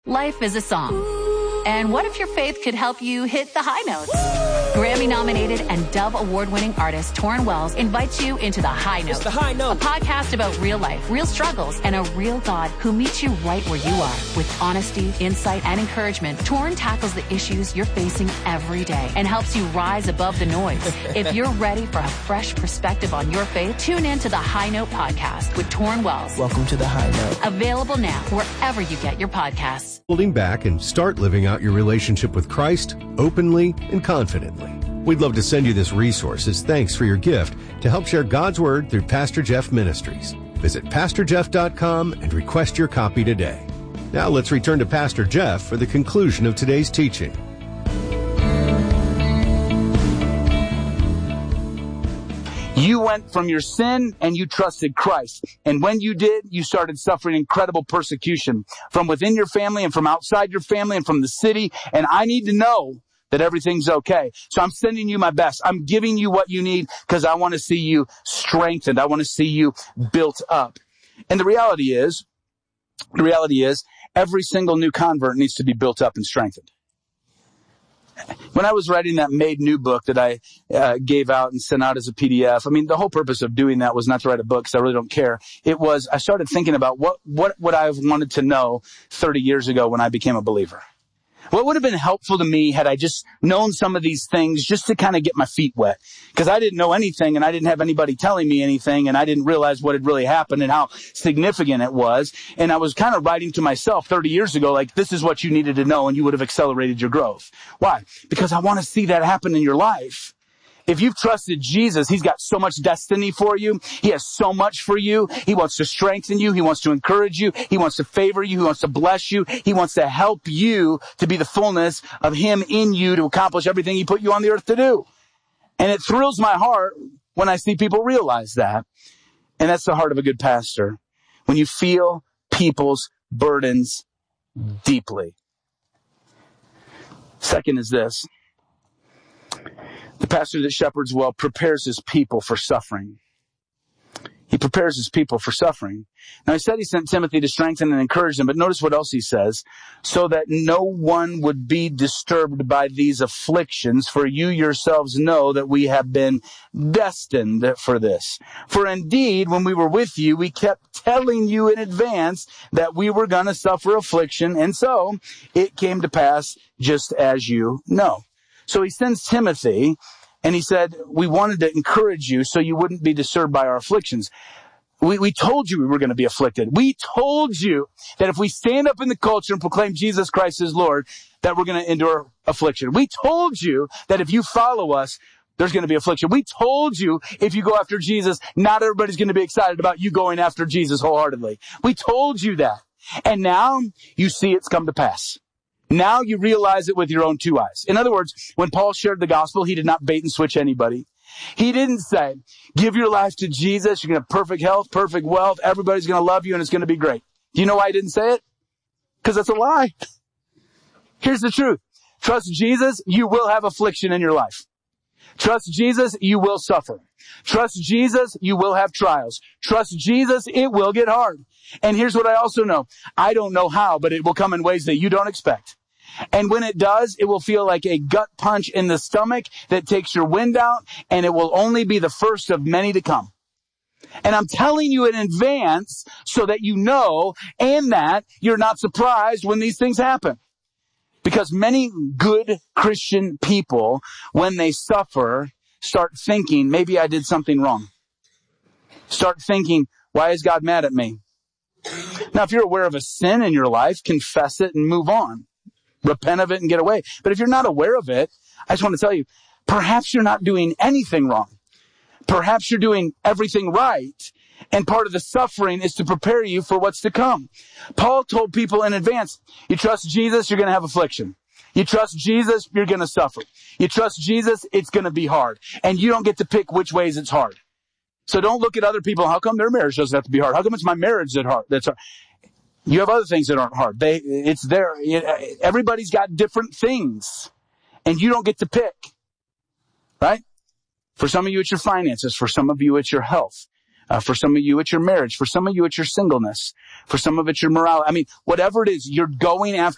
Life is a song. And what if your faith could help you hit the high notes? Grammy-nominated and Dove Award-winning artist Torrin Wells invites you into The High Note. It's The High Note. A podcast about real life, real struggles, and a real God who meets you right where you are. With honesty, insight, and encouragement, Torrin tackles the issues you're facing every day and helps you rise above the noise. If you're ready for a fresh perspective on your faith, tune in to The High Note podcast with Torrin Wells. Welcome to The High Note. Available now wherever you get your podcasts. Holding back and start living out your relationship with Christ openly and confidently. We'd love to send you this resource as thanks for your gift to help share God's Word through Pastor Jeff Ministries. Visit PastorJeff.com and request your copy today. Now let's return to Pastor Jeff for the conclusion of today's teaching. You went from your sin and you trusted Christ. And when you did, you started suffering incredible persecution from within your family and from outside your family and from the city. And I need to know that everything's okay. So I'm sending you my best. I'm giving you what you need because I want to see you strengthened. I want to see you built up. And the reality is every single new convert needs to be built up and strengthened. When I was writing that Made New book that I gave out and sent out as a PDF, I mean, the whole purpose of doing that was not to write a book because I really don't care. It was, I started thinking about what would I have wanted to know 30 years ago when I became a believer. What would have been helpful to me had I just known some of these things just to kind of get my feet wet? Because I didn't know anything and I didn't have anybody telling me anything and I didn't realize what had really happened and how significant it was. And I was kind of writing to myself 30 years ago, like, this is what you needed to know and you would have accelerated your growth. Why? Because I want to see that happen in your life. If you've trusted Jesus, He's got so much destiny for you. He has so much for you. He wants to strengthen you. He wants to encourage you. He wants to favor you. He wants to bless you. He wants to help you to be the fullness of Him in you to accomplish everything He put you on the earth to do. And it thrills my heart when I see people realize that. And that's the heart of a good pastor. When you feel people's burdens deeply. Second is this. The pastor that shepherds well prepares his people for suffering. He prepares his people for suffering. Now, he said he sent Timothy to strengthen and encourage them, but notice what else he says. So that no one would be disturbed by these afflictions, for you yourselves know that we have been destined for this. For indeed, when we were with you, we kept telling you in advance that we were going to suffer affliction, and so it came to pass just as you know. So he sends Timothy, and he said, we wanted to encourage you so you wouldn't be disturbed by our afflictions. We told you we were going to be afflicted. We told you that if we stand up in the culture and proclaim Jesus Christ as Lord, that we're going to endure affliction. We told you that if you follow us, there's going to be affliction. We told you if you go after Jesus, not everybody's going to be excited about you going after Jesus wholeheartedly. We told you that. And now you see it's come to pass. Now you realize it with your own two eyes. In other words, when Paul shared the gospel, he did not bait and switch anybody. He didn't say, give your life to Jesus, you're going to have perfect health, perfect wealth, everybody's going to love you, and it's going to be great. Do you know why he didn't say it? Because that's a lie. Here's the truth. Trust Jesus, you will have affliction in your life. Trust Jesus, you will suffer. Trust Jesus, you will have trials. Trust Jesus, it will get hard. And here's what I also know. I don't know how, but it will come in ways that you don't expect. And when it does, it will feel like a gut punch in the stomach that takes your wind out, and it will only be the first of many to come. And I'm telling you in advance so that you know and that you're not surprised when these things happen. Because many good Christian people, when they suffer, start thinking, maybe I did something wrong. Start thinking, why is God mad at me? Now, if you're aware of a sin in your life, confess it and move on. Repent of it and get away. But if you're not aware of it, I just want to tell you, perhaps you're not doing anything wrong. Perhaps you're doing everything right. And part of the suffering is to prepare you for what's to come. Paul told people in advance, you trust Jesus, you're going to have affliction. You trust Jesus, you're going to suffer. You trust Jesus, it's going to be hard. And you don't get to pick which ways it's hard. So don't look at other people. How come their marriage doesn't have to be hard? How come it's my marriage that's hard? You have other things that aren't hard. It's there. Everybody's got different things. And you don't get to pick. Right? For some of you, it's your finances. For some of you, it's your health. For some of you, it's your marriage. For some of you, it's your singleness. For some of it, your morality. I mean, whatever it is, you're going after